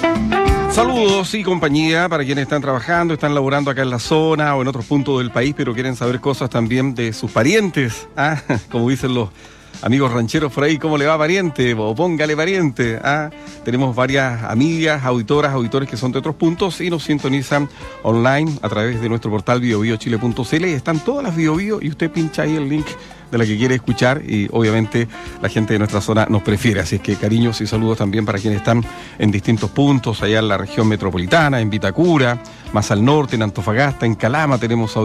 Saludos y compañía para quienes están trabajando, están laborando acá en la zona o en otros puntos del país, pero quieren saber cosas también de sus parientes. Como dicen los amigos rancheros por ahí, ¿cómo le va, pariente? O póngale, pariente. Tenemos varias amigas, auditores que son de otros puntos y nos sintonizan online a través de nuestro portal biobiochile.cl y están todas las BioBio y usted pincha ahí el link de la que quiere escuchar y obviamente la gente de nuestra zona nos prefiere, así es que cariños y saludos también para quienes están en distintos puntos allá en la región metropolitana, en Vitacura, más al norte, en Antofagasta, en Calama tenemos